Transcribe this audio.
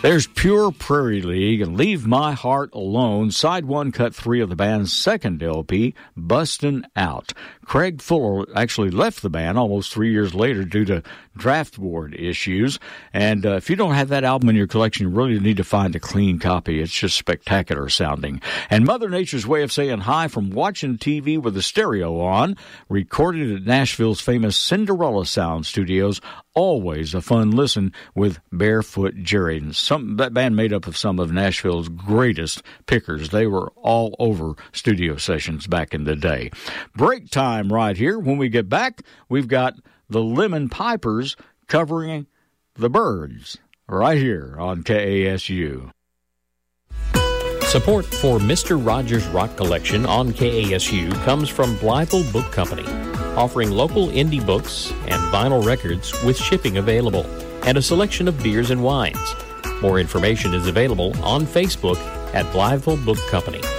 There's Pure Prairie League and Leave My Heart Alone, side 1, cut 3 of the band's second LP, Bustin' Out. Craig Fuller actually left the band almost 3 years later due to draft board issues. And if you don't have that album in your collection, you really need to find a clean copy. It's just spectacular sounding. And Mother Nature's Way of Saying Hi from watching TV with the stereo on, recorded at Nashville's famous Cinderella Sound Studios. Always a fun listen with Barefoot Jerry. And that band made up of some of Nashville's greatest pickers. They were all over studio sessions back in the day. Break time right here. When we get back, we've got the Lemon Pipers covering the Byrds right here on KASU. Support for Mr. Rogers' Rock Collection on KASU comes from Blytheville Book Company, offering local indie books and vinyl records with shipping available, and a selection of beers and wines. More information is available on Facebook at Blytheville Book Company.